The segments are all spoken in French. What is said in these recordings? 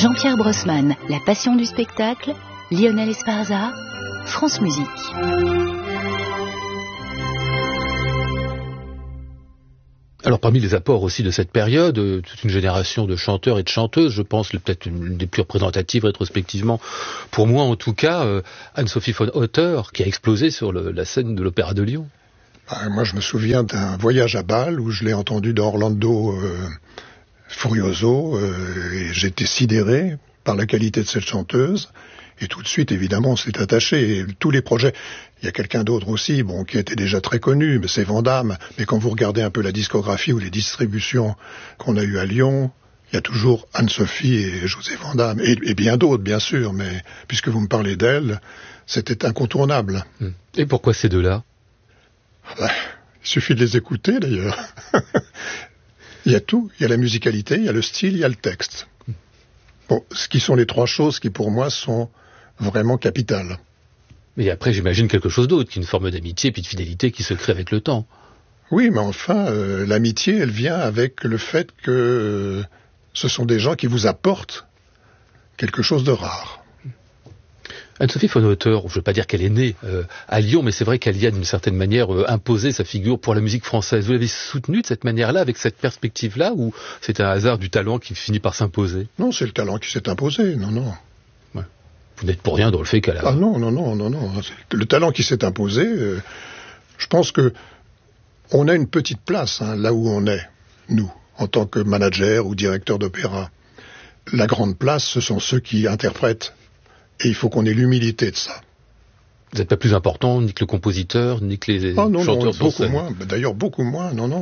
Jean-Pierre Brossman, La passion du spectacle, Lionel Esparza, France Musique. Alors parmi les apports aussi de cette période, toute une génération de chanteurs et de chanteuses, je pense peut-être une des plus représentatives rétrospectivement, pour moi en tout cas, Anne-Sophie von Otter, qui a explosé sur la scène de l'Opéra de Lyon. Moi je me souviens d'un voyage à Bâle où je l'ai entendu dans Orlando Furioso, et j'étais sidéré par la qualité de cette chanteuse. Et tout de suite, évidemment, on s'est attaché. Et tous les projets, il y a quelqu'un d'autre aussi, qui était déjà très connu, mais c'est Van Damme. Mais quand vous regardez un peu la discographie ou les distributions qu'on a eues à Lyon, il y a toujours Anne-Sophie et José Van Damme. Et bien d'autres, bien sûr, mais puisque vous me parlez d'elle, c'était incontournable. Et pourquoi ces deux-là ? Il suffit de les écouter, d'ailleurs. Il y a tout. Il y a la musicalité, il y a le style, il y a le texte. Ce qui sont les trois choses qui, pour moi, sont vraiment capitales. Mais après, j'imagine quelque chose d'autre, qu'une forme d'amitié puis de fidélité qui se crée avec le temps. Oui, mais enfin, l'amitié, elle vient avec le fait que ce sont des gens qui vous apportent quelque chose de rare. Anne-Sophie von Otter, je ne veux pas dire qu'elle est née à Lyon, mais c'est vrai qu'elle y a d'une certaine manière imposé sa figure pour la musique française. Vous l'avez soutenue de cette manière-là, avec cette perspective-là, ou c'est un hasard du talent qui finit par s'imposer ? Non, c'est le talent qui s'est imposé, non. Ouais. Vous n'êtes pour rien dans le fait qu'elle a... Ah non. Le talent qui s'est imposé, je pense que on a une petite place, là où on est, nous, en tant que manager ou directeur d'opéra. La grande place, ce sont ceux qui interprètent. Et il faut qu'on ait l'humilité de ça. Vous n'êtes pas plus important, ni que le compositeur, ni que les chanteurs sur beaucoup scène. moins. D'ailleurs, beaucoup moins. Non,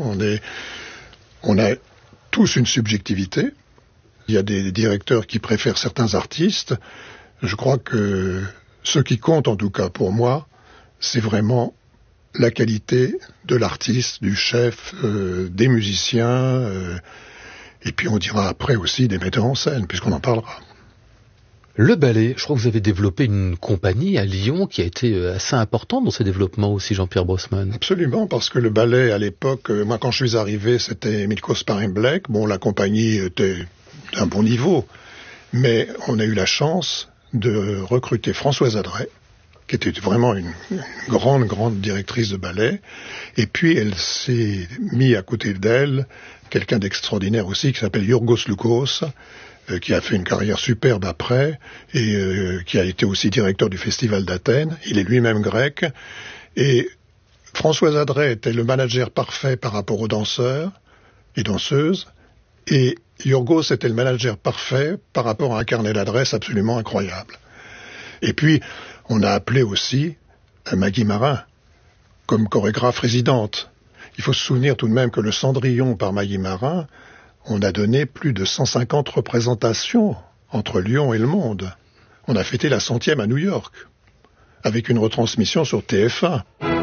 on a tous une subjectivité. Il y a des directeurs qui préfèrent certains artistes. Je crois que ce qui compte, en tout cas pour moi, c'est vraiment la qualité de l'artiste, du chef, des musiciens, et puis on dira après aussi des metteurs en scène, puisqu'on en parlera. Le ballet, je crois que vous avez développé une compagnie à Lyon qui a été assez importante dans ses développements aussi, Jean-Pierre Brossman. Absolument, parce que le ballet à l'époque, moi quand je suis arrivé, c'était Milko Sparing-Blek. La compagnie était d'un bon niveau, mais on a eu la chance de recruter Françoise Adret, qui était vraiment une grande directrice de ballet, et puis elle s'est mis à côté d'elle quelqu'un d'extraordinaire aussi qui s'appelle Yorgos Loukos, qui a fait une carrière superbe après, et qui a été aussi directeur du Festival d'Athènes. Il est lui-même grec. Et Françoise Adret était le manager parfait par rapport aux danseurs et danseuses. Et Yorgos était le manager parfait par rapport à un carnet d'adresses absolument incroyable. Et puis, on a appelé aussi Maggie Marin comme chorégraphe résidente. Il faut se souvenir tout de même que le Cendrillon par Maggie Marin, on a donné plus de 150 représentations entre Lyon et le monde. On a fêté la 100e à New York, avec une retransmission sur TF1.